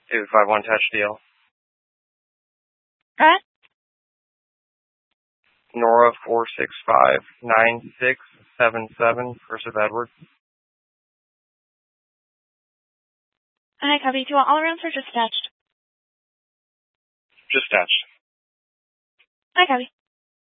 251 touch deal. Alright. Nora 4659677, First of Edward. Alright, copy. Do you want all arounds or just attached? Just attached. Alright, copy.